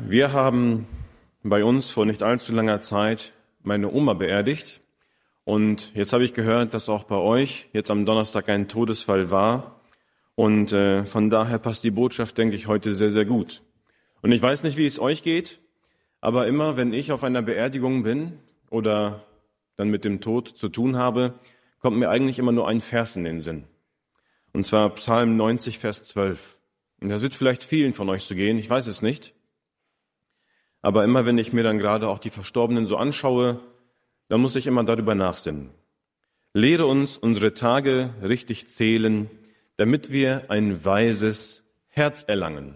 Wir haben bei uns vor nicht allzu langer Zeit meine Oma beerdigt. Und jetzt habe ich gehört, dass auch bei euch jetzt am Donnerstag ein Todesfall war. Und von daher passt die Botschaft, denke ich, heute sehr, sehr gut. Und ich weiß nicht, wie es euch geht, aber immer, wenn ich auf einer Beerdigung bin oder dann mit dem Tod zu tun habe, kommt mir eigentlich immer nur ein Vers in den Sinn. Und zwar Psalm 90, Vers 12. Und das wird vielleicht vielen von euch so gehen, ich weiß es nicht. Aber immer, wenn ich mir dann gerade auch die Verstorbenen so anschaue, dann muss ich immer darüber nachsinnen. Lehre uns unsere Tage richtig zählen, damit wir ein weises Herz erlangen.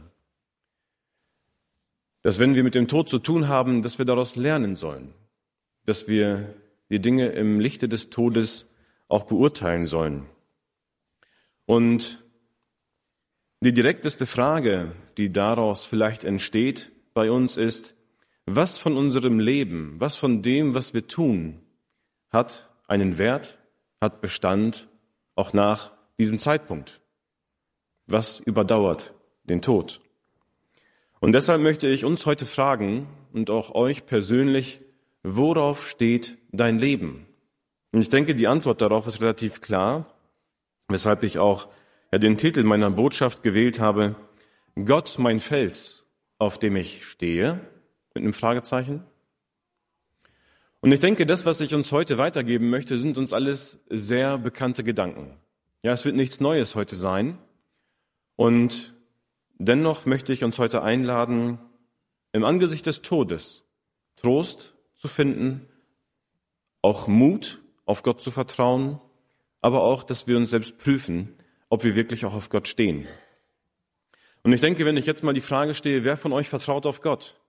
Dass wenn wir mit dem Tod zu tun haben, dass wir daraus lernen sollen. Dass wir die Dinge im Lichte des Todes auch beurteilen sollen. Und die direkteste Frage, die daraus vielleicht entsteht bei uns ist, was von unserem Leben, was von dem, was wir tun, hat einen Wert, hat Bestand, auch nach diesem Zeitpunkt? Was überdauert den Tod? Und deshalb möchte ich uns heute fragen und auch euch persönlich, worauf steht dein Leben? Und ich denke, die Antwort darauf ist relativ klar, weshalb ich auch den Titel meiner Botschaft gewählt habe, Gott mein Fels, auf dem ich stehe, mit einem Fragezeichen. Und ich denke, das, was ich uns heute weitergeben möchte, sind uns alles sehr bekannte Gedanken. Ja, es wird nichts Neues heute sein. Und dennoch möchte ich uns heute einladen, im Angesicht des Todes Trost zu finden, auch Mut, auf Gott zu vertrauen, aber auch, dass wir uns selbst prüfen, ob wir wirklich auch auf Gott stehen. Und ich denke, wenn ich jetzt mal die Frage stehe, wer von euch vertraut auf Gott?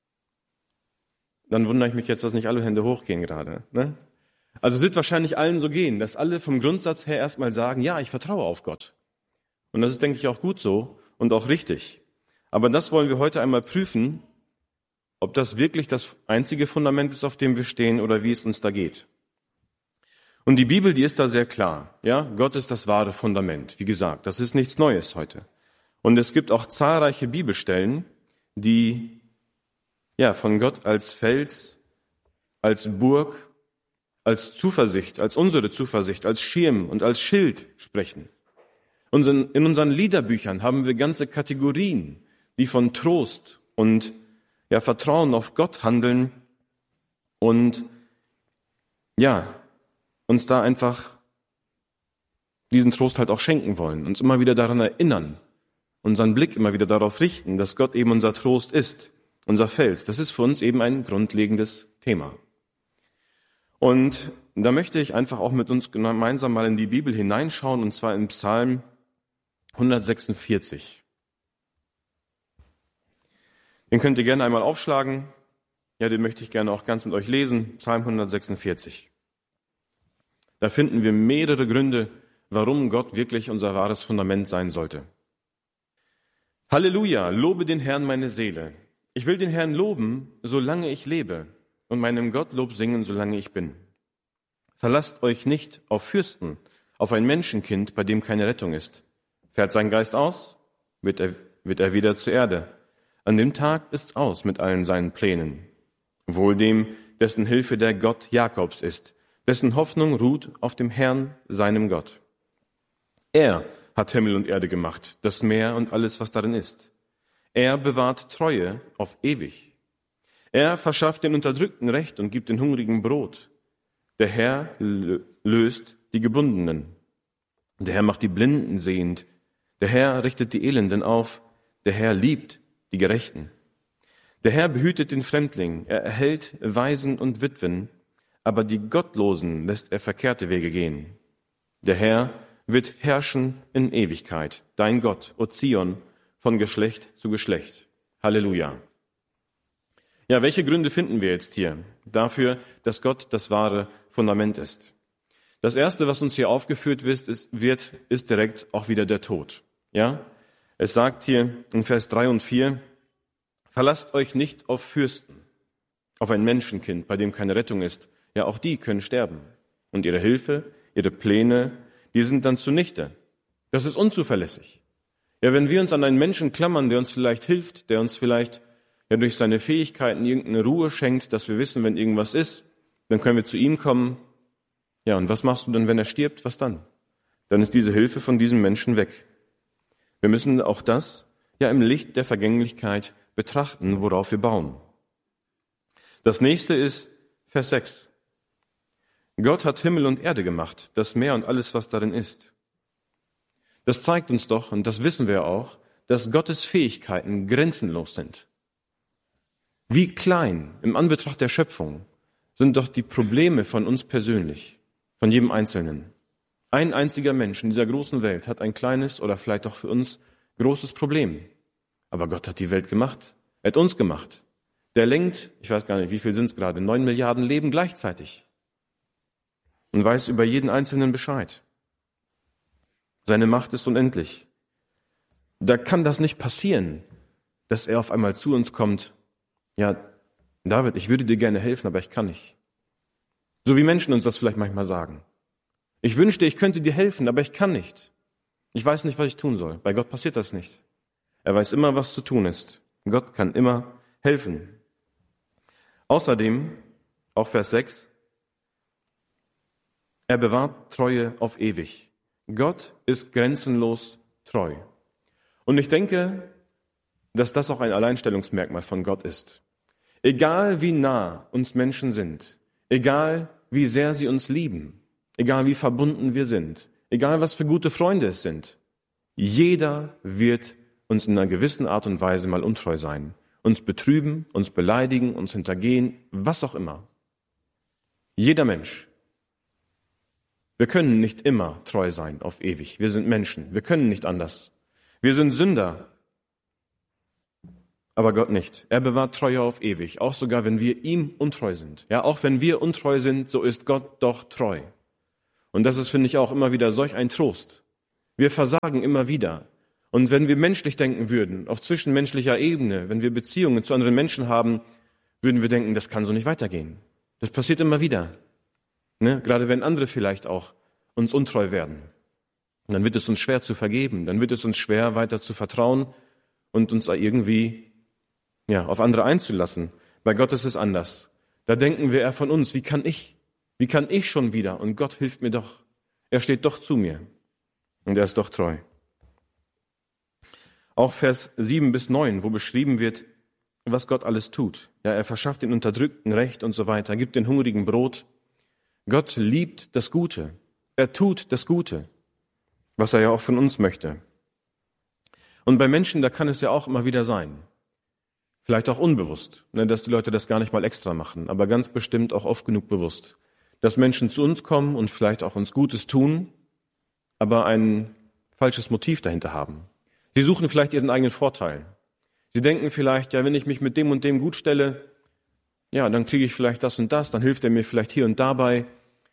Dann wundere ich mich jetzt, dass nicht alle Hände hochgehen gerade. Ne? Also es wird wahrscheinlich allen so gehen, dass alle vom Grundsatz her erstmal sagen, ja, ich vertraue auf Gott. Und das ist, denke ich, auch gut so und auch richtig. Aber das wollen wir heute einmal prüfen, ob das wirklich das einzige Fundament ist, auf dem wir stehen oder wie es uns da geht. Und die Bibel, die ist da sehr klar. Ja, Gott ist das wahre Fundament. Wie gesagt, das ist nichts Neues heute. Und es gibt auch zahlreiche Bibelstellen, die von Gott als Fels, als Burg, als Zuversicht, als unsere Zuversicht, als Schirm und als Schild sprechen. In unseren Liederbüchern haben wir ganze Kategorien, die von Trost und Vertrauen auf Gott handeln und uns da einfach diesen Trost halt auch schenken wollen, uns immer wieder daran erinnern, unseren Blick immer wieder darauf richten, dass Gott eben unser Trost ist, unser Fels. Das ist für uns eben ein grundlegendes Thema. Und da möchte ich einfach auch mit uns gemeinsam mal in die Bibel hineinschauen, und zwar in Psalm 146. Den könnt ihr gerne einmal aufschlagen. Ja, den möchte ich gerne auch ganz mit euch lesen. Psalm 146. Da finden wir mehrere Gründe, warum Gott wirklich unser wahres Fundament sein sollte. Halleluja, lobe den Herrn meine Seele. Ich will den Herrn loben, solange ich lebe, und meinem Gott Lob singen, solange ich bin. Verlasst euch nicht auf Fürsten, auf ein Menschenkind, bei dem keine Rettung ist. Fährt sein Geist aus, wird er wieder zur Erde. An dem Tag ist's aus mit allen seinen Plänen. Wohl dem, dessen Hilfe der Gott Jakobs ist, dessen Hoffnung ruht auf dem Herrn, seinem Gott. Er hat Himmel und Erde gemacht, das Meer und alles, was darin ist. Er bewahrt Treue auf ewig. Er verschafft den Unterdrückten Recht und gibt den Hungrigen Brot. Der Herr löst die Gebundenen. Der Herr macht die Blinden sehend. Der Herr richtet die Elenden auf. Der Herr liebt die Gerechten. Der Herr behütet den Fremdling. Er erhält Waisen und Witwen. Aber die Gottlosen lässt er verkehrte Wege gehen. Der Herr wird herrschen in Ewigkeit. Dein Gott, O Zion, von Geschlecht zu Geschlecht. Halleluja. Ja, welche Gründe finden wir jetzt hier dafür, dass Gott das wahre Fundament ist? Das erste, was uns hier aufgeführt wird, ist direkt auch wieder der Tod. Ja, es sagt hier in Vers 3 und 4, verlasst euch nicht auf Fürsten, auf ein Menschenkind, bei dem keine Rettung ist. Ja, auch die können sterben. Und ihre Hilfe, ihre Pläne, die sind dann zunichte. Das ist unzuverlässig. Ja, wenn wir uns an einen Menschen klammern, der uns vielleicht hilft, der uns vielleicht der durch seine Fähigkeiten irgendeine Ruhe schenkt, dass wir wissen, wenn irgendwas ist, dann können wir zu ihm kommen. Ja, und was machst du dann, wenn er stirbt? Was dann? Dann ist diese Hilfe von diesem Menschen weg. Wir müssen auch das ja im Licht der Vergänglichkeit betrachten, worauf wir bauen. Das nächste ist Vers 6. Gott hat Himmel und Erde gemacht, das Meer und alles, was darin ist. Das zeigt uns doch, und das wissen wir auch, dass Gottes Fähigkeiten grenzenlos sind. Wie klein im Anbetracht der Schöpfung sind doch die Probleme von uns persönlich, von jedem Einzelnen. Ein einziger Mensch in dieser großen Welt hat ein kleines oder vielleicht auch für uns großes Problem. Aber Gott hat die Welt gemacht. Er hat uns gemacht. Der lenkt, ich weiß gar nicht, wie viel sind es gerade, 9 Milliarden Leben gleichzeitig. Und weiß über jeden Einzelnen Bescheid. Seine Macht ist unendlich. Da kann das nicht passieren, dass er auf einmal zu uns kommt. Ja, David, ich würde dir gerne helfen, aber ich kann nicht. So wie Menschen uns das vielleicht manchmal sagen. Ich wünschte, ich könnte dir helfen, aber ich kann nicht. Ich weiß nicht, was ich tun soll. Bei Gott passiert das nicht. Er weiß immer, was zu tun ist. Gott kann immer helfen. Außerdem, auch Vers 6, er bewahrt Treue auf ewig. Gott ist grenzenlos treu. Und ich denke, dass das auch ein Alleinstellungsmerkmal von Gott ist. Egal wie nah uns Menschen sind, egal wie sehr sie uns lieben, egal wie verbunden wir sind, egal was für gute Freunde es sind, jeder wird uns in einer gewissen Art und Weise mal untreu sein, uns betrüben, uns beleidigen, uns hintergehen, was auch immer. Jeder Mensch. Wir können nicht immer treu sein auf ewig. Wir sind Menschen. Wir können nicht anders. Wir sind Sünder. Aber Gott nicht. Er bewahrt Treue auf ewig. Auch sogar, wenn wir ihm untreu sind. Ja, auch wenn wir untreu sind, so ist Gott doch treu. Und das ist, finde ich, auch immer wieder solch ein Trost. Wir versagen immer wieder. Und wenn wir menschlich denken würden, auf zwischenmenschlicher Ebene, wenn wir Beziehungen zu anderen Menschen haben, würden wir denken, das kann so nicht weitergehen. Das passiert immer wieder. Ne? Gerade wenn andere vielleicht auch uns untreu werden. Und dann wird es uns schwer zu vergeben. Dann wird es uns schwer, weiter zu vertrauen und uns irgendwie auf andere einzulassen. Bei Gott ist es anders. Da denken wir eher von uns, wie kann ich schon wieder? Und Gott hilft mir doch. Er steht doch zu mir. Und er ist doch treu. Auch Vers 7 bis 9, wo beschrieben wird, was Gott alles tut. Ja, er verschafft den Unterdrückten Recht und so weiter, gibt den Hungrigen Brot. Gott liebt das Gute. Er tut das Gute, was er ja auch von uns möchte. Und bei Menschen, da kann es ja auch immer wieder sein, vielleicht auch unbewusst, dass die Leute das gar nicht mal extra machen, aber ganz bestimmt auch oft genug bewusst, dass Menschen zu uns kommen und vielleicht auch uns Gutes tun, aber ein falsches Motiv dahinter haben. Sie suchen vielleicht ihren eigenen Vorteil. Sie denken vielleicht, ja, wenn ich mich mit dem und dem gut stelle, ja, dann kriege ich vielleicht das und das, dann hilft er mir vielleicht hier und dabei.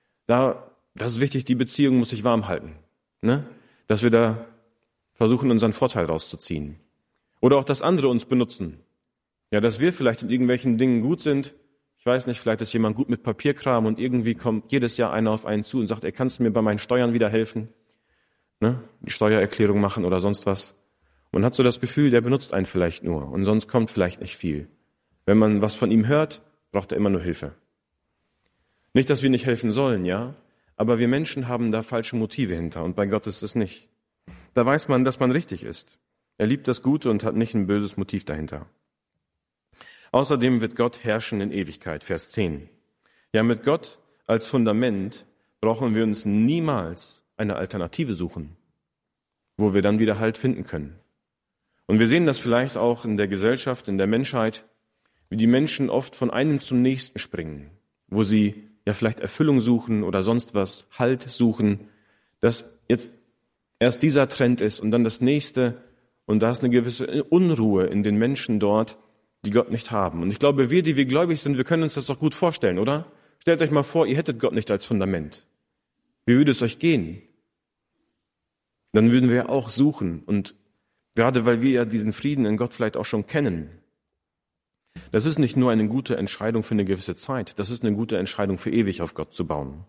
Das ist wichtig, die Beziehung muss sich warm halten. Ne? Dass wir da versuchen, unseren Vorteil rauszuziehen. Oder auch, dass andere uns benutzen. Ja, dass wir vielleicht in irgendwelchen Dingen gut sind. Ich weiß nicht, vielleicht ist jemand gut mit Papierkram und irgendwie kommt jedes Jahr einer auf einen zu und sagt, ey, kannst du mir bei meinen Steuern wieder helfen? Ne? Die Steuererklärung machen oder sonst was. Man hat so das Gefühl, der benutzt einen vielleicht nur und sonst kommt vielleicht nicht viel. Wenn man was von ihm hört, braucht er immer nur Hilfe. Nicht, dass wir nicht helfen sollen, ja, aber wir Menschen haben da falsche Motive hinter und bei Gott ist es nicht. Da weiß man, dass man richtig ist. Er liebt das Gute und hat nicht ein böses Motiv dahinter. Außerdem wird Gott herrschen in Ewigkeit, Vers 10. Ja, mit Gott als Fundament brauchen wir uns niemals eine Alternative suchen, wo wir dann wieder Halt finden können. Und wir sehen das vielleicht auch in der Gesellschaft, in der Menschheit, wie die Menschen oft von einem zum nächsten springen, wo sie ja vielleicht Erfüllung suchen oder sonst was, Halt suchen, dass jetzt erst dieser Trend ist und dann das nächste und da ist eine gewisse Unruhe in den Menschen dort, die Gott nicht haben. Und ich glaube, wir, die wir gläubig sind, wir können uns das doch gut vorstellen, oder? Stellt euch mal vor, ihr hättet Gott nicht als Fundament. Wie würde es euch gehen? Dann würden wir auch suchen und gerade weil wir ja diesen Frieden in Gott vielleicht auch schon kennen. Das ist nicht nur eine gute Entscheidung für eine gewisse Zeit, das ist eine gute Entscheidung für ewig auf Gott zu bauen.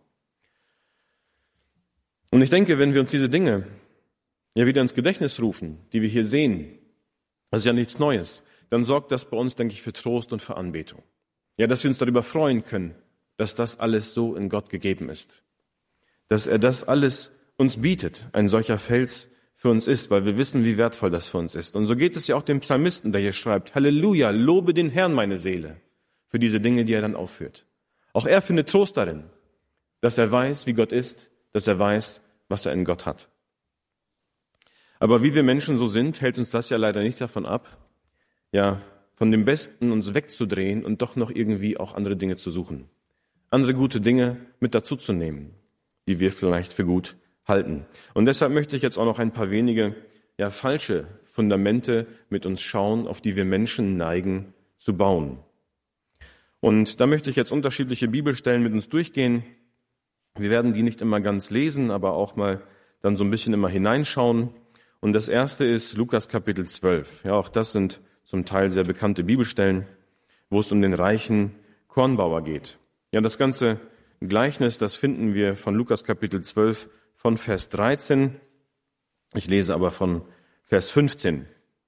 Und ich denke, wenn wir uns diese Dinge ja wieder ins Gedächtnis rufen, die wir hier sehen, das ist ja nichts Neues, dann sorgt das bei uns, denke ich, für Trost und für Anbetung. Ja, dass wir uns darüber freuen können, dass das alles so in Gott gegeben ist. Dass er das alles uns bietet, ein solcher Fels für uns ist, weil wir wissen, wie wertvoll das für uns ist. Und so geht es ja auch dem Psalmisten, der hier schreibt, Halleluja, lobe den Herrn, meine Seele, für diese Dinge, die er dann aufführt. Auch er findet Trost darin, dass er weiß, wie Gott ist, dass er weiß, was er in Gott hat. Aber wie wir Menschen so sind, hält uns das ja leider nicht davon ab, ja, von dem Besten uns wegzudrehen und doch noch irgendwie auch andere Dinge zu suchen. Andere gute Dinge mit dazuzunehmen, die wir vielleicht für gut halten. Und deshalb möchte ich jetzt auch noch ein paar wenige, ja, falsche Fundamente mit uns schauen, auf die wir Menschen neigen zu bauen. Und da möchte ich jetzt unterschiedliche Bibelstellen mit uns durchgehen. Wir werden die nicht immer ganz lesen, aber auch mal dann so ein bisschen immer hineinschauen. Und das erste ist Lukas Kapitel 12. Ja, auch das sind zum Teil sehr bekannte Bibelstellen, wo es um den reichen Kornbauer geht. Ja, das ganze Gleichnis, das finden wir von Lukas Kapitel 12 von Vers 13. Ich lese aber von Vers 15.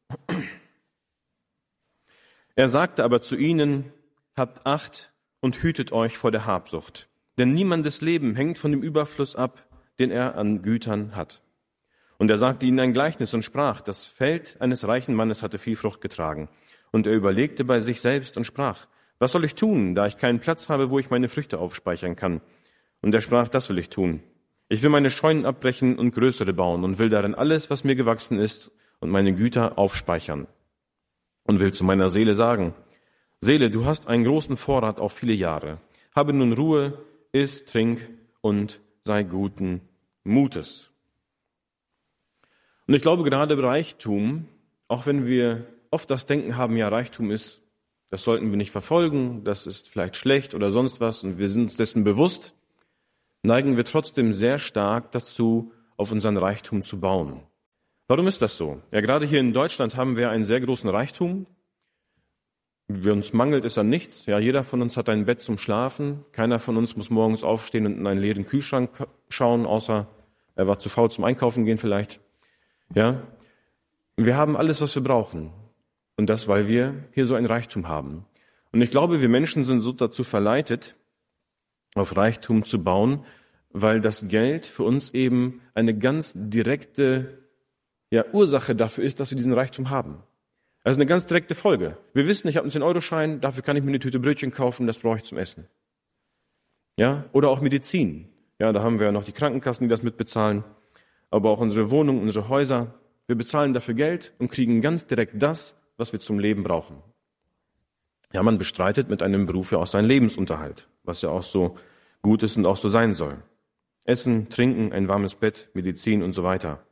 Er sagte aber zu ihnen, habt Acht und hütet euch vor der Habsucht. Denn niemandes Leben hängt von dem Überfluss ab, den er an Gütern hat. Und er sagte ihnen ein Gleichnis und sprach, das Feld eines reichen Mannes hatte viel Frucht getragen. Und er überlegte bei sich selbst und sprach, was soll ich tun, da ich keinen Platz habe, wo ich meine Früchte aufspeichern kann? Und er sprach, das will ich tun. Ich will meine Scheunen abbrechen und größere bauen und will darin alles, was mir gewachsen ist, und meine Güter aufspeichern. Und will zu meiner Seele sagen, Seele, du hast einen großen Vorrat auf viele Jahre. Habe nun Ruhe, iss, trink und sei guten Mutes. Und ich glaube, gerade Reichtum, auch wenn wir oft das Denken haben, ja, Reichtum ist, das sollten wir nicht verfolgen, das ist vielleicht schlecht oder sonst was und wir sind uns dessen bewusst, neigen wir trotzdem sehr stark dazu, auf unseren Reichtum zu bauen. Warum ist das so? Ja, gerade hier in Deutschland haben wir einen sehr großen Reichtum. Uns mangelt es an nichts. Ja, jeder von uns hat ein Bett zum Schlafen. Keiner von uns muss morgens aufstehen und in einen leeren Kühlschrank schauen, außer er war zu faul zum Einkaufen gehen vielleicht. Ja, wir haben alles, was wir brauchen. Und das, weil wir hier so ein Reichtum haben. Und ich glaube, wir Menschen sind so dazu verleitet, auf Reichtum zu bauen, weil das Geld für uns eben eine ganz direkte Ursache dafür ist, dass wir diesen Reichtum haben. Also eine ganz direkte Folge. Wir wissen, ich habe einen 10-Euro-Schein, dafür kann ich mir eine Tüte Brötchen kaufen, das brauche ich zum Essen. Ja, oder auch Medizin. Ja, da haben wir ja noch die Krankenkassen, die das mitbezahlen. Aber auch unsere Wohnungen, unsere Häuser. Wir bezahlen dafür Geld und kriegen ganz direkt das, was wir zum Leben brauchen. Ja, man bestreitet mit einem Beruf ja auch seinen Lebensunterhalt, was ja auch so gut ist und auch so sein soll. Essen, Trinken, ein warmes Bett, Medizin und so weiter.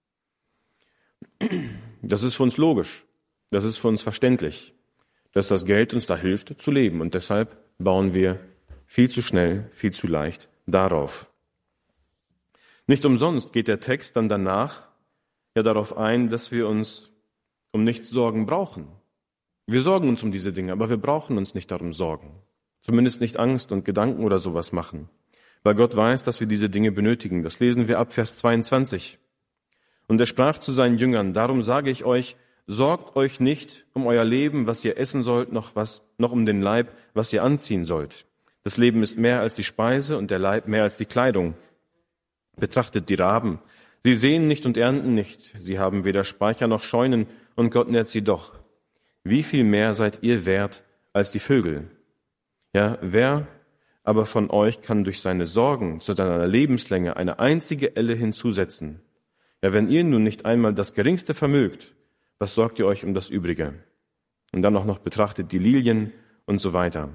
Das ist für uns logisch. Das ist für uns verständlich, dass das Geld uns da hilft, zu leben. Und deshalb bauen wir viel zu schnell, viel zu leicht darauf. Nicht umsonst geht der Text dann danach ja darauf ein, dass wir uns um nichts Sorgen brauchen. Wir sorgen uns um diese Dinge, aber wir brauchen uns nicht darum sorgen. Zumindest nicht Angst und Gedanken oder sowas machen. Weil Gott weiß, dass wir diese Dinge benötigen. Das lesen wir ab Vers 22. Und er sprach zu seinen Jüngern, darum sage ich euch, sorgt euch nicht um euer Leben, was ihr essen sollt, noch um den Leib, was ihr anziehen sollt. Das Leben ist mehr als die Speise und der Leib mehr als die Kleidung. Betrachtet die Raben. Sie säen nicht und ernten nicht. Sie haben weder Speicher noch Scheunen und Gott nährt sie doch. Wie viel mehr seid ihr wert als die Vögel? Ja, wer aber von euch kann durch seine Sorgen zu seiner Lebenslänge eine einzige Elle hinzusetzen? Ja, wenn ihr nun nicht einmal das Geringste vermögt, was sorgt ihr euch um das Übrige? Und dann auch noch betrachtet die Lilien und so weiter.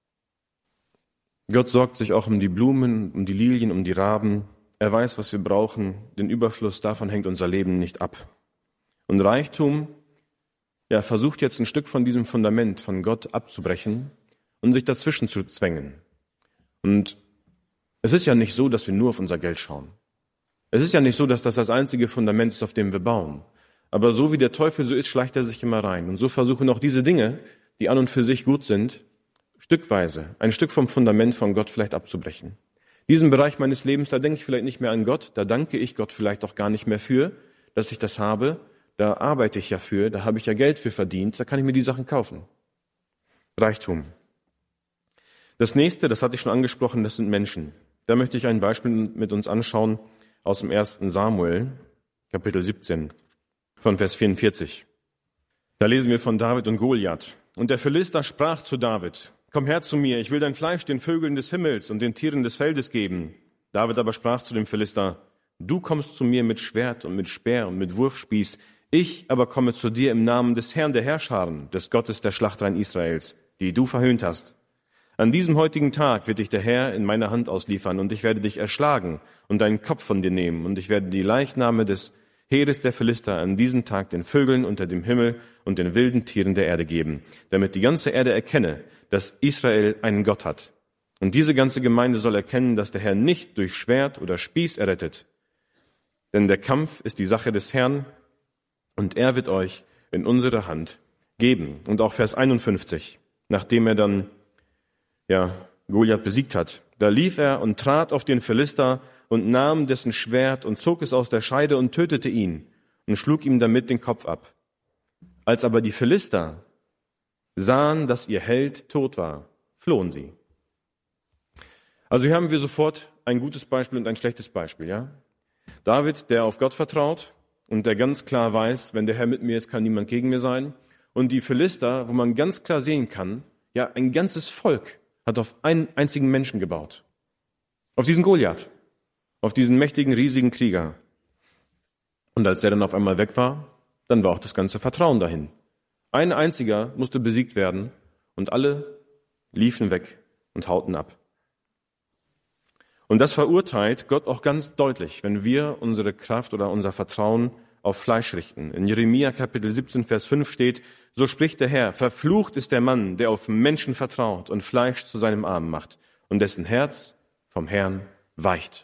Gott sorgt sich auch um die Blumen, um die Lilien, um die Raben. Er weiß, was wir brauchen. Den Überfluss, davon hängt unser Leben nicht ab. Und Reichtum, ja, versucht jetzt ein Stück von diesem Fundament von Gott abzubrechen und sich dazwischen zu zwängen. Und es ist ja nicht so, dass wir nur auf unser Geld schauen. Es ist ja nicht so, dass das einzige Fundament ist, auf dem wir bauen. Aber so wie der Teufel so ist, schleicht er sich immer rein. Und so versuchen auch diese Dinge, die an und für sich gut sind, stückweise ein Stück vom Fundament von Gott vielleicht abzubrechen. Diesen Bereich meines Lebens, da denke ich vielleicht nicht mehr an Gott, da danke ich Gott vielleicht auch gar nicht mehr für, dass ich das habe, da arbeite ich ja für, da habe ich ja Geld für verdient, da kann ich mir die Sachen kaufen. Reichtum. Das nächste, das hatte ich schon angesprochen, das sind Menschen. Da möchte ich ein Beispiel mit uns anschauen aus dem 1. Samuel, Kapitel 17, von Vers 44. Da lesen wir von David und Goliath. Und der Philister sprach zu David: Komm her zu mir, ich will dein Fleisch den Vögeln des Himmels und den Tieren des Feldes geben. David aber sprach zu dem Philister: Du kommst zu mir mit Schwert und mit Speer und mit Wurfspieß. Ich aber komme zu dir im Namen des Herrn der Herrscharen, des Gottes der Schlachtreihen Israels, die du verhöhnt hast. An diesem heutigen Tag wird dich der Herr in meine Hand ausliefern, und ich werde dich erschlagen und deinen Kopf von dir nehmen, und ich werde die Leichname des Heeres der Philister an diesem Tag den Vögeln unter dem Himmel und den wilden Tieren der Erde geben, damit die ganze Erde erkenne, dass Israel einen Gott hat. Und diese ganze Gemeinde soll erkennen, dass der Herr nicht durch Schwert oder Spieß errettet. Denn der Kampf ist die Sache des Herrn, und er wird euch in unsere Hand geben. Und auch Vers 51, nachdem er dann Goliath besiegt hat. Da lief er und trat auf den Philister und nahm dessen Schwert und zog es aus der Scheide und tötete ihn und schlug ihm damit den Kopf ab. Als aber die Philister sahen, dass ihr Held tot war, flohen sie. Also hier haben wir sofort ein gutes Beispiel und ein schlechtes Beispiel, ja? David, der auf Gott vertraut und der ganz klar weiß, wenn der Herr mit mir ist, kann niemand gegen mir sein. Und die Philister, wo man ganz klar sehen kann, ja, ein ganzes Volk hat auf einen einzigen Menschen gebaut. Auf diesen Goliath. Auf diesen mächtigen, riesigen Krieger. Und als der dann auf einmal weg war, dann war auch das ganze Vertrauen dahin. Ein einziger musste besiegt werden und alle liefen weg und hauten ab. Und das verurteilt Gott auch ganz deutlich, wenn wir unsere Kraft oder unser Vertrauen auf Fleisch richten. In Jeremia Kapitel 17, Vers 5 steht: So spricht der Herr: Verflucht ist der Mann, der auf Menschen vertraut und Fleisch zu seinem Arm macht und dessen Herz vom Herrn weicht.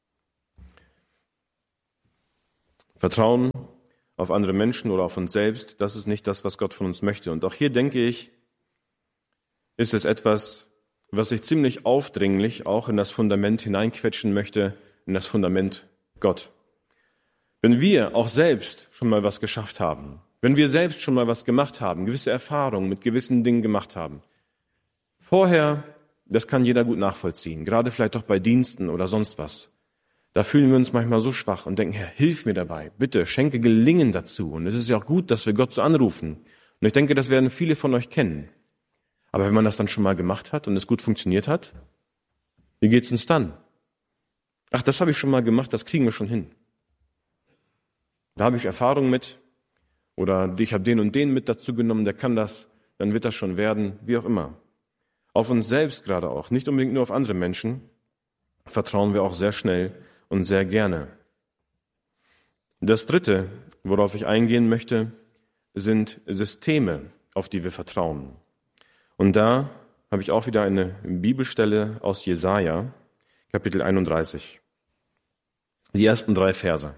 Vertrauen auf andere Menschen oder auf uns selbst, das ist nicht das, was Gott von uns möchte. Und auch hier, denke ich, ist es etwas, was sich ziemlich aufdringlich auch in das Fundament hineinquetschen möchte, in das Fundament Gott. Wenn wir auch selbst schon mal was geschafft haben, wenn wir selbst schon mal was gemacht haben, gewisse Erfahrungen mit gewissen Dingen gemacht haben, vorher, das kann jeder gut nachvollziehen, gerade vielleicht auch bei Diensten oder sonst was, da fühlen wir uns manchmal so schwach und denken: Herr, hilf mir dabei, bitte, schenke Gelingen dazu. Und es ist ja auch gut, dass wir Gott so anrufen. Und ich denke, das werden viele von euch kennen. Aber wenn man das dann schon mal gemacht hat und es gut funktioniert hat, wie geht's uns dann? Ach, das habe ich schon mal gemacht, das kriegen wir schon hin. Da habe ich Erfahrung mit, oder ich habe den und den mit dazu genommen, der kann das, dann wird das schon werden, wie auch immer. Auf uns selbst gerade auch, nicht unbedingt nur auf andere Menschen, vertrauen wir auch sehr schnell und sehr gerne. Das Dritte, worauf ich eingehen möchte, sind Systeme, auf die wir vertrauen. Und da habe ich auch wieder eine Bibelstelle aus Jesaja, Kapitel 31. Die ersten 3 Verse.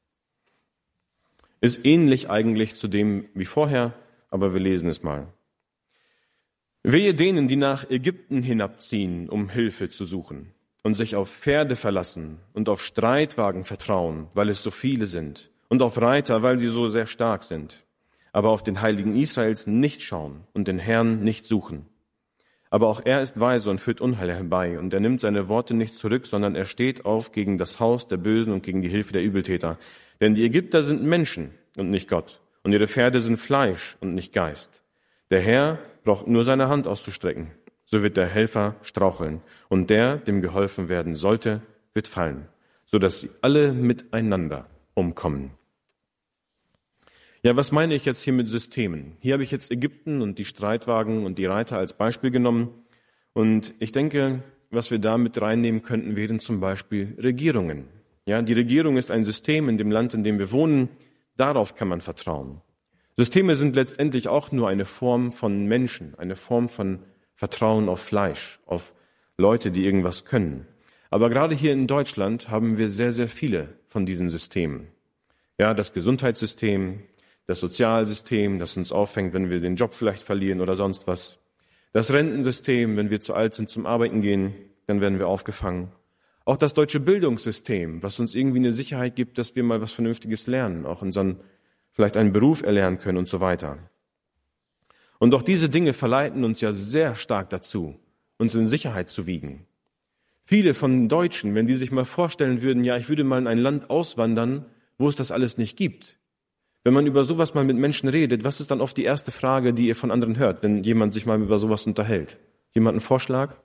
Ist ähnlich eigentlich zu dem wie vorher, aber wir lesen es mal. Wehe denen, die nach Ägypten hinabziehen, um Hilfe zu suchen und sich auf Pferde verlassen und auf Streitwagen vertrauen, weil es so viele sind, und auf Reiter, weil sie so sehr stark sind, aber auf den Heiligen Israels nicht schauen und den Herrn nicht suchen. Aber auch er ist weise und führt Unheil herbei, und er nimmt seine Worte nicht zurück, sondern er steht auf gegen das Haus der Bösen und gegen die Hilfe der Übeltäter. Denn die Ägypter sind Menschen und nicht Gott, und ihre Pferde sind Fleisch und nicht Geist. Der Herr braucht nur seine Hand auszustrecken, so wird der Helfer straucheln, und der, dem geholfen werden sollte, wird fallen, so dass sie alle miteinander umkommen. Ja, was meine ich jetzt hier mit Systemen? Hier habe ich jetzt Ägypten und die Streitwagen und die Reiter als Beispiel genommen. Und ich denke, was wir da mit reinnehmen könnten, wären zum Beispiel Regierungen. Ja, die Regierung ist ein System in dem Land, in dem wir wohnen. Darauf kann man vertrauen. Systeme sind letztendlich auch nur eine Form von Menschen, eine Form von Vertrauen auf Fleisch, auf Leute, die irgendwas können. Aber gerade hier in Deutschland haben wir sehr, sehr viele von diesen Systemen. Ja, das Gesundheitssystem, das Sozialsystem, das uns auffängt, wenn wir den Job vielleicht verlieren oder sonst was. Das Rentensystem, wenn wir zu alt sind zum Arbeiten gehen, dann werden wir aufgefangen. Auch das deutsche Bildungssystem, was uns irgendwie eine Sicherheit gibt, dass wir mal was Vernünftiges lernen, auch unseren vielleicht einen Beruf erlernen können und so weiter. Und auch diese Dinge verleiten uns ja sehr stark dazu, uns in Sicherheit zu wiegen. Viele von Deutschen, wenn die sich mal vorstellen würden, ja, ich würde mal in ein Land auswandern, wo es das alles nicht gibt. Wenn man über sowas mal mit Menschen redet, was ist dann oft die erste Frage, die ihr von anderen hört, wenn jemand sich mal über sowas unterhält? Jemand einen Vorschlag?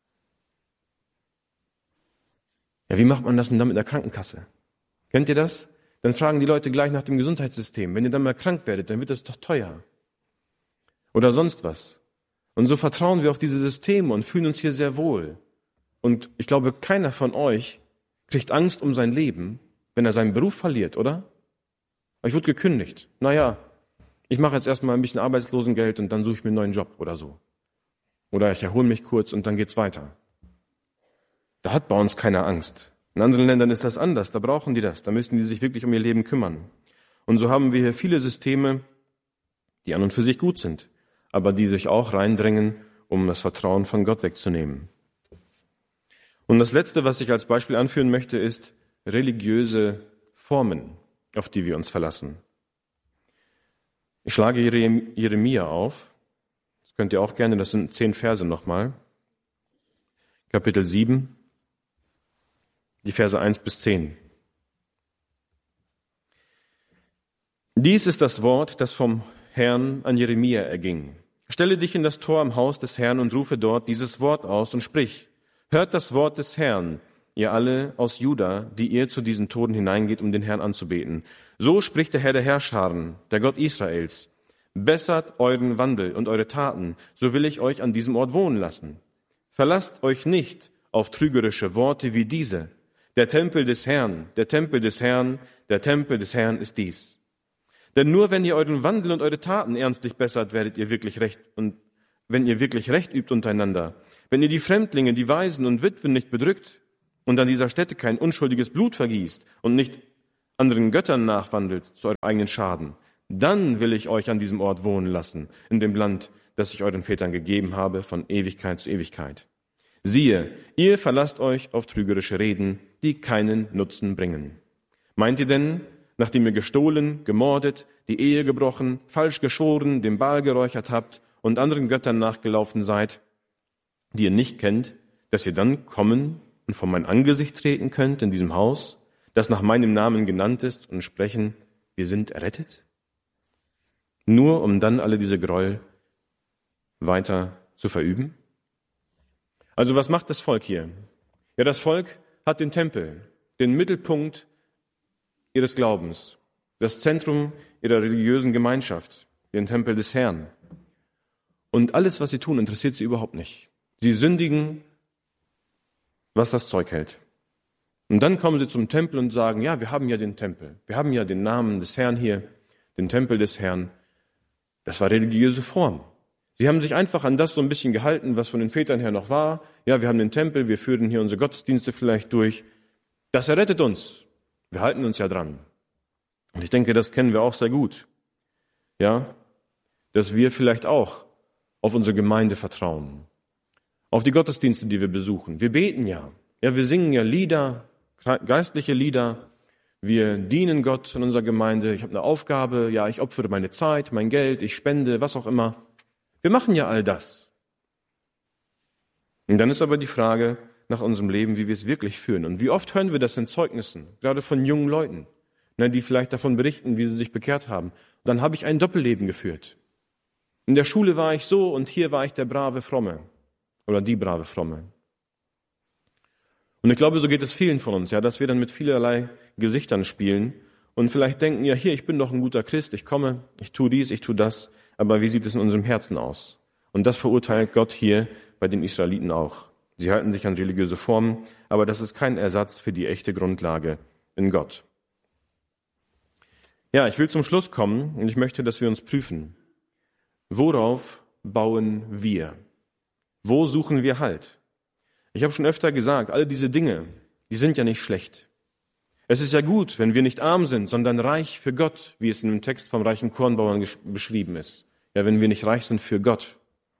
Ja, wie macht man das denn dann mit der Krankenkasse? Kennt ihr das? Dann fragen die Leute gleich nach dem Gesundheitssystem. Wenn ihr dann mal krank werdet, dann wird das doch teuer. Oder sonst was. Und so vertrauen wir auf diese Systeme und fühlen uns hier sehr wohl. Und ich glaube, keiner von euch kriegt Angst um sein Leben, wenn er seinen Beruf verliert, oder? Ich wurde gekündigt. Naja, ich mache jetzt erstmal ein bisschen Arbeitslosengeld und dann suche ich mir einen neuen Job oder so. Oder ich erhole mich kurz und dann geht's weiter. Da hat bei uns keiner Angst. In anderen Ländern ist das anders, da brauchen die das, da müssen die sich wirklich um ihr Leben kümmern. Und so haben wir hier viele Systeme, die an und für sich gut sind, aber die sich auch reindrängen, um das Vertrauen von Gott wegzunehmen. Und das Letzte, was ich als Beispiel anführen möchte, ist religiöse Formen, auf die wir uns verlassen. Ich schlage Jeremia auf. Das könnt ihr auch gerne, das sind 10 Verse nochmal. Kapitel 7, die Verse 1 bis 10. Dies ist das Wort, das vom Herrn an Jeremia erging. Stelle dich in das Tor am Haus des Herrn und rufe dort dieses Wort aus und sprich: Hört das Wort des Herrn, ihr alle aus Juda, die ihr zu diesen Toten hineingeht, um den Herrn anzubeten. So spricht der Herr der Herrscharen, der Gott Israels. Bessert euren Wandel und eure Taten, so will ich euch an diesem Ort wohnen lassen. Verlasst euch nicht auf trügerische Worte wie diese. Der Tempel des Herrn, der Tempel des Herrn, der Tempel des Herrn ist dies. Denn nur wenn ihr euren Wandel und eure Taten ernstlich bessert, werdet ihr wirklich recht, und wenn ihr wirklich Recht übt untereinander, wenn ihr die Fremdlinge, die Waisen und Witwen nicht bedrückt und an dieser Stätte kein unschuldiges Blut vergießt und nicht anderen Göttern nachwandelt zu eurem eigenen Schaden, dann will ich euch an diesem Ort wohnen lassen, in dem Land, das ich euren Vätern gegeben habe, von Ewigkeit zu Ewigkeit. Siehe, ihr verlasst euch auf trügerische Reden, die keinen Nutzen bringen. Meint ihr denn, nachdem ihr gestohlen, gemordet, die Ehe gebrochen, falsch geschworen, dem Baal geräuchert habt und anderen Göttern nachgelaufen seid, die ihr nicht kennt, dass ihr dann kommen und vor mein Angesicht treten könnt in diesem Haus, das nach meinem Namen genannt ist, und sprechen, wir sind errettet? Nur um dann alle diese Gräuel weiter zu verüben? Also was macht das Volk hier? Ja, das Volk hat den Tempel, den Mittelpunkt ihres Glaubens, das Zentrum ihrer religiösen Gemeinschaft, den Tempel des Herrn. Und alles, was sie tun, interessiert sie überhaupt nicht. Sie sündigen, was das Zeug hält. Und dann kommen sie zum Tempel und sagen, ja, wir haben ja den Tempel. Wir haben ja den Namen des Herrn hier, den Tempel des Herrn. Das war religiöse Form. Sie haben sich einfach an das so ein bisschen gehalten, was von den Vätern her noch war. Ja, wir haben den Tempel, wir führen hier unsere Gottesdienste vielleicht durch. Das errettet uns. Wir halten uns ja dran. Und ich denke, das kennen wir auch sehr gut. Ja, dass wir vielleicht auch auf unsere Gemeinde vertrauen. Auf die Gottesdienste, die wir besuchen. Wir beten ja. Ja, wir singen ja Lieder, geistliche Lieder. Wir dienen Gott in unserer Gemeinde. Ich habe eine Aufgabe. Ja, ich opfere meine Zeit, mein Geld, ich spende, was auch immer. Wir machen ja all das. Und dann ist aber die Frage nach unserem Leben, wie wir es wirklich führen. Und wie oft hören wir das in Zeugnissen, gerade von jungen Leuten, die vielleicht davon berichten, wie sie sich bekehrt haben. Und dann habe ich ein Doppelleben geführt. In der Schule war ich so und hier war ich der brave Fromme oder die brave Fromme. Und ich glaube, so geht es vielen von uns, ja, dass wir dann mit vielerlei Gesichtern spielen und vielleicht denken, ja, hier, ich bin doch ein guter Christ, ich komme, ich tue dies, ich tue das, aber wie sieht es in unserem Herzen aus? Und das verurteilt Gott hier bei den Israeliten auch. Sie halten sich an religiöse Formen, aber das ist kein Ersatz für die echte Grundlage in Gott. Ja, ich will zum Schluss kommen und ich möchte, dass wir uns prüfen. Worauf bauen wir? Wo suchen wir Halt? Ich habe schon öfter gesagt, alle diese Dinge, die sind ja nicht schlecht. Es ist ja gut, wenn wir nicht arm sind, sondern reich für Gott, wie es in dem Text vom reichen Kornbauern beschrieben ist. Ja, wenn wir nicht reich sind für Gott.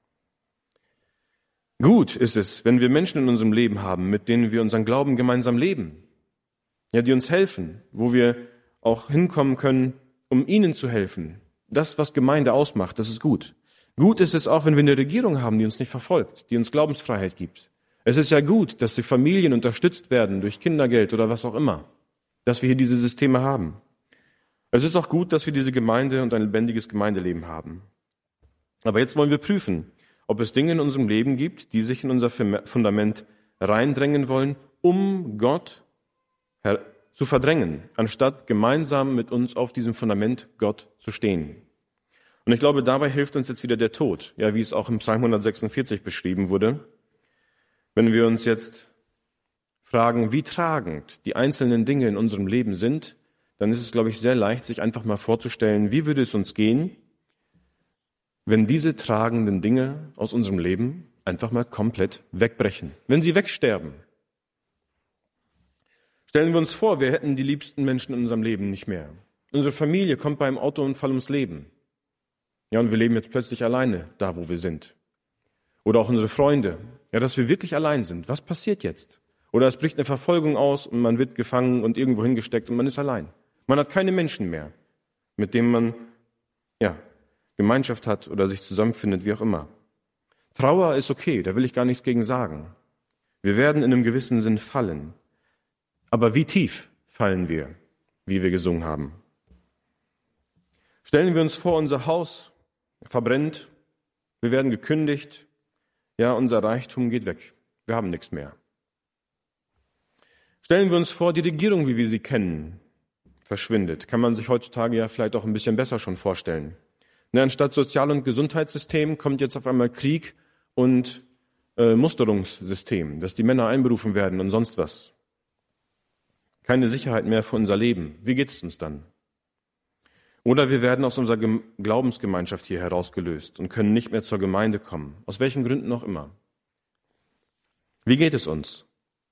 Gut ist es, wenn wir Menschen in unserem Leben haben, mit denen wir unseren Glauben gemeinsam leben. Ja, die uns helfen, wo wir auch hinkommen können um ihnen zu helfen. Das, was Gemeinde ausmacht, das ist gut. Gut ist es auch, wenn wir eine Regierung haben, die uns nicht verfolgt, die uns Glaubensfreiheit gibt. Es ist ja gut, dass die Familien unterstützt werden durch Kindergeld oder was auch immer, dass wir hier diese Systeme haben. Es ist auch gut, dass wir diese Gemeinde und ein lebendiges Gemeindeleben haben. Aber jetzt wollen wir prüfen, ob es Dinge in unserem Leben gibt, die sich in unser Fundament reindrängen wollen, um Gott zu verdrängen, anstatt gemeinsam mit uns auf diesem Fundament Gott zu stehen. Und ich glaube, dabei hilft uns jetzt wieder der Tod, ja, wie es auch im Psalm 146 beschrieben wurde. Wenn wir uns jetzt fragen, wie tragend die einzelnen Dinge in unserem Leben sind, dann ist es, glaube ich, sehr leicht, sich einfach mal vorzustellen, wie würde es uns gehen, wenn diese tragenden Dinge aus unserem Leben einfach mal komplett wegbrechen, wenn sie wegsterben. Stellen wir uns vor, wir hätten die liebsten Menschen in unserem Leben nicht mehr. Unsere Familie kommt bei einem Autounfall ums Leben. Ja, und wir leben jetzt plötzlich alleine da, wo wir sind. Oder auch unsere Freunde. Ja, dass wir wirklich allein sind. Was passiert jetzt? Oder es bricht eine Verfolgung aus und man wird gefangen und irgendwo hingesteckt und man ist allein. Man hat keine Menschen mehr, mit denen man, ja, Gemeinschaft hat oder sich zusammenfindet, wie auch immer. Trauer ist okay, da will ich gar nichts gegen sagen. Wir werden in einem gewissen Sinn fallen. Aber wie tief fallen wir, wie wir gesungen haben? Stellen wir uns vor, unser Haus verbrennt, wir werden gekündigt, ja, unser Reichtum geht weg, wir haben nichts mehr. Stellen wir uns vor, die Regierung, wie wir sie kennen, verschwindet. Kann man sich heutzutage ja vielleicht auch ein bisschen besser schon vorstellen. Anstatt Sozial- und Gesundheitssystem kommt jetzt auf einmal Krieg und Musterungssystem, dass die Männer einberufen werden und sonst was. Keine Sicherheit mehr für unser Leben. Wie geht es uns dann? Oder wir werden aus unserer Glaubensgemeinschaft hier herausgelöst und können nicht mehr zur Gemeinde kommen. Aus welchen Gründen auch immer. Wie geht es uns?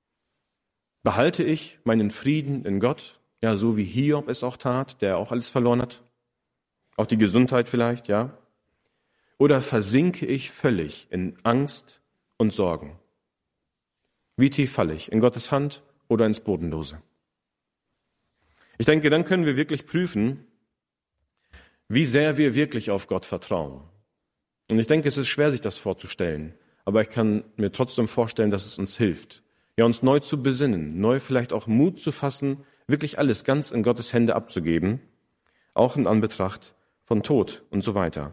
Behalte ich meinen Frieden in Gott? Ja, so wie Hiob es auch tat, der auch alles verloren hat. Auch die Gesundheit vielleicht, ja. Oder versinke ich völlig in Angst und Sorgen? Wie tief falle ich? In Gottes Hand oder ins Bodenlose? Ich denke, dann können wir wirklich prüfen, wie sehr wir wirklich auf Gott vertrauen. Und ich denke, es ist schwer, sich das vorzustellen. Aber ich kann mir trotzdem vorstellen, dass es uns hilft. Ja, uns neu zu besinnen, neu vielleicht auch Mut zu fassen, wirklich alles ganz in Gottes Hände abzugeben, auch in Anbetracht von Tod und so weiter.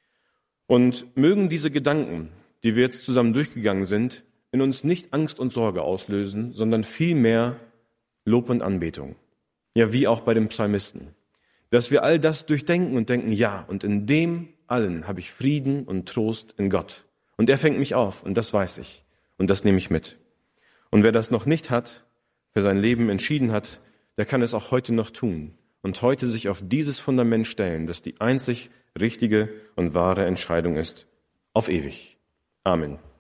Und mögen diese Gedanken, die wir jetzt zusammen durchgegangen sind, in uns nicht Angst und Sorge auslösen, sondern vielmehr Lob und Anbetung. Ja, wie auch bei dem Psalmisten. Dass wir all das durchdenken und denken, ja, und in dem allen habe ich Frieden und Trost in Gott. Und er fängt mich auf und das weiß ich und das nehme ich mit. Und wer das noch nicht hat, für sein Leben entschieden hat, der kann es auch heute noch tun und heute sich auf dieses Fundament stellen, das die einzig richtige und wahre Entscheidung ist, auf ewig. Amen.